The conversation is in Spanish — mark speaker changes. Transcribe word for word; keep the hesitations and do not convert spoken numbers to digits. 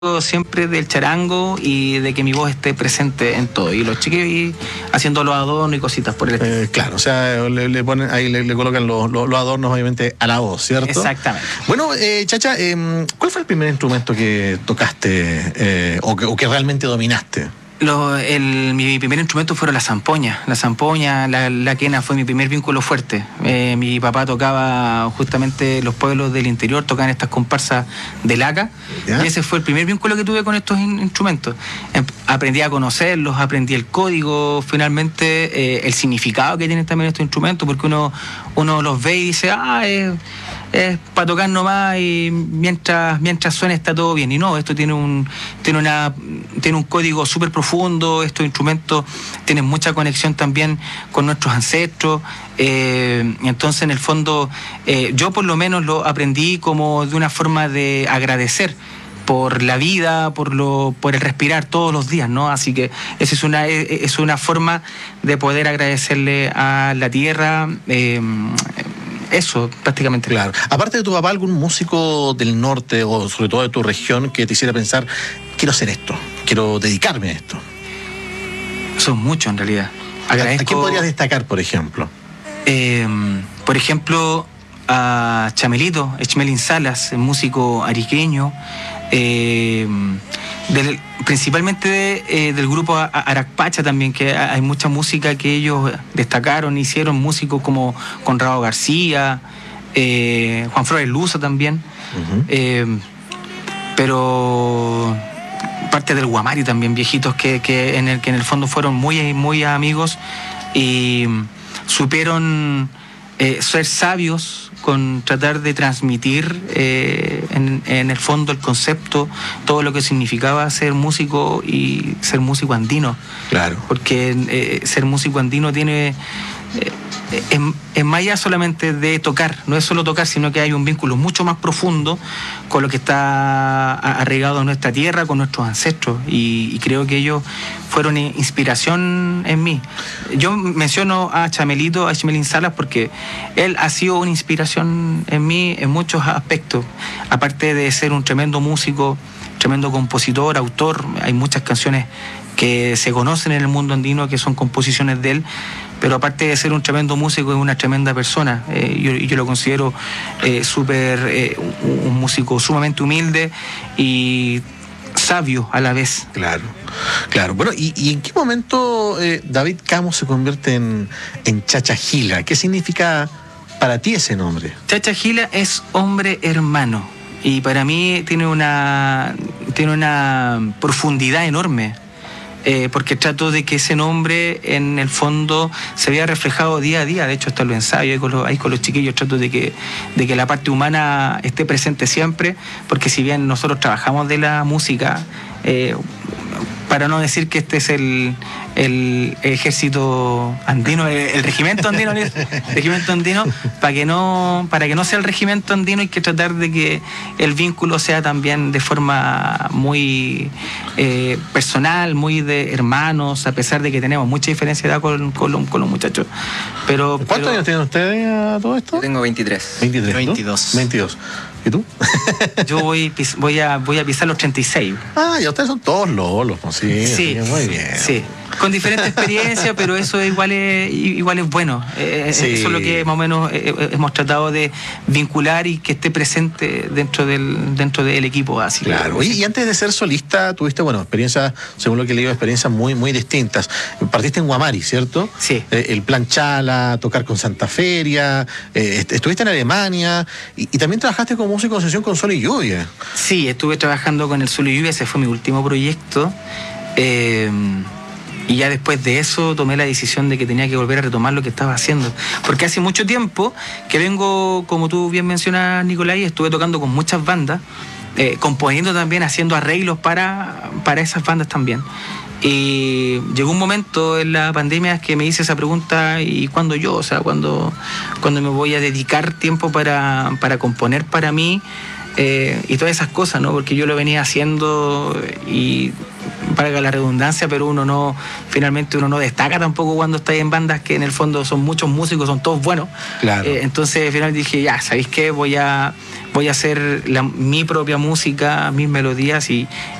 Speaker 1: siempre del charango y de que mi voz esté presente en todo. Y los chiquillos y haciendo los adornos y cositas por el estilo.
Speaker 2: Eh, claro, o sea, le, le ponen, ahí le, le colocan los, los, los adornos, obviamente, a la voz, ¿cierto?
Speaker 1: Exactamente.
Speaker 2: Bueno, eh, Chacha, eh, ¿cuál fue el primer instrumento que tocaste eh, o, que, o que realmente dominaste?
Speaker 1: Lo, el, mi primer instrumento fueron las zampoñas. La zampoña, la, la quena fue mi primer vínculo fuerte. Eh, mi papá tocaba justamente los pueblos del interior, tocaban estas comparsas de laca. ¿Ya? Y ese fue el primer vínculo que tuve con estos in, instrumentos. Eh, aprendí a conocerlos, aprendí el código, finalmente eh, el significado que tienen también estos instrumentos, porque uno, uno los ve y dice, ah, es... es para tocar nomás y mientras mientras suene está todo bien. Y no, esto tiene un tiene una tiene un código súper profundo. Estos instrumentos tienen mucha conexión también con nuestros ancestros. Eh, entonces, en el fondo, eh, yo por lo menos lo aprendí como de una forma de agradecer por la vida, por lo por el respirar todos los días, ¿no? Así que esa es una es una forma de poder agradecerle a la tierra. Eh, Eso, prácticamente.
Speaker 2: Claro. Aparte de tu papá, ¿algún músico del norte o sobre todo de tu región que te hiciera pensar, quiero hacer esto, quiero dedicarme a esto?
Speaker 1: Son muchos, en realidad. Agradezco...
Speaker 2: ¿A quién podrías destacar, por ejemplo?
Speaker 1: Eh, por ejemplo, a Chamelito, Echmelín Salas, músico ariqueño, eh, del, principalmente de, eh, del grupo Aracpacha también, que hay mucha música que ellos destacaron, hicieron músicos como Conrado García, eh, Juan Flores Luza también, uh-huh. eh, pero parte del Guamari también, viejitos que, que, en el, que en el fondo fueron muy, muy amigos y supieron eh, ser sabios con tratar de transmitir eh, en, en el fondo el concepto, todo lo que significaba ser músico y ser músico andino.
Speaker 2: Claro.
Speaker 1: Porque eh, ser músico andino tiene... Eh, es, es más allá solamente de tocar, no es solo tocar, sino que hay un vínculo mucho más profundo con lo que está arraigado en nuestra tierra, con nuestros ancestros, y, y creo que ellos fueron inspiración en mí. Yo menciono a Chamelito, a Echmelín Salas, porque él ha sido una inspiración en mí en muchos aspectos, aparte de ser un tremendo músico, tremendo compositor, autor. Hay muchas canciones que se conocen en el mundo andino que son composiciones de él, pero aparte de ser un tremendo músico, es una tremenda persona. Eh, yo, yo lo considero eh, súper, eh, un, un músico sumamente humilde y sabio a la vez.
Speaker 2: Claro, claro. Bueno, ¿y, y en qué momento eh, David Camo se convierte en, en Chacha Gila? ¿Qué significa para ti ese nombre?
Speaker 1: Chacha Gila es hombre hermano, y para mí tiene una, tiene una profundidad enorme. Eh, porque trato de que ese nombre en el fondo se vea reflejado día a día. De hecho, hasta los ensayos ahí con los, ahí con los chiquillos trato de que, de que la parte humana esté presente siempre, porque si bien nosotros trabajamos de la música, eh, para no decir que este es el, el ejército andino, el, el regimiento andino, el regimiento andino, para que no, para que no sea el regimiento andino hay que tratar de que el vínculo sea también de forma muy eh, personal, muy de hermanos, a pesar de que tenemos mucha diferencia de edad con, con, los, con los muchachos. Pero,
Speaker 2: ¿Cuántos
Speaker 1: pero...
Speaker 2: años tienen ustedes a todo esto?
Speaker 3: Yo tengo veintitrés.
Speaker 2: veintitrés, ¿no?
Speaker 3: veintidós.
Speaker 2: veintidós. ¿Y tú?
Speaker 1: Yo voy, voy, a, voy a pisar los treinta y seis.
Speaker 2: Ah, y ustedes son todos lolos, ¿no? Sí,
Speaker 1: sí,
Speaker 2: muy bien.
Speaker 1: Sí, con diferentes experiencias, pero eso igual es, igual es bueno. Eh, sí. Eso es lo que más o menos eh, hemos tratado de vincular y que esté presente dentro del dentro del equipo. Así
Speaker 2: claro.
Speaker 1: Que,
Speaker 2: y, y antes de ser solista, tuviste, bueno, experiencias, según lo que leí, experiencias muy, muy distintas. Partiste en Guamari, ¿cierto?
Speaker 1: Sí.
Speaker 2: Eh, el Plan Chala, tocar con Santa Feria, eh, estuviste en Alemania y, y también trabajaste como músico en sesión con Sol y Lluvia.
Speaker 1: Sí, estuve trabajando con el Sol y Lluvia, ese fue mi último proyecto. Eh, y ya después de eso tomé la decisión de que tenía que volver a retomar lo que estaba haciendo, porque hace mucho tiempo que vengo, como tú bien mencionas, Nicolai, estuve tocando con muchas bandas, eh, componiendo también, haciendo arreglos para, para esas bandas también. Y llegó un momento en la pandemia que me hice esa pregunta, ¿y cuándo yo? O sea, ¿cuándo, cuándo me voy a dedicar tiempo para, para componer para mí? Eh, y todas esas cosas, ¿no? Porque yo lo venía haciendo y valga la redundancia, pero uno no, finalmente uno no destaca tampoco cuando está en bandas que en el fondo son muchos músicos, son todos buenos.
Speaker 2: Claro.
Speaker 1: Eh, entonces al final dije, ya, ¿sabéis qué? Voy a, voy a hacer la, mi propia música, mis melodías y,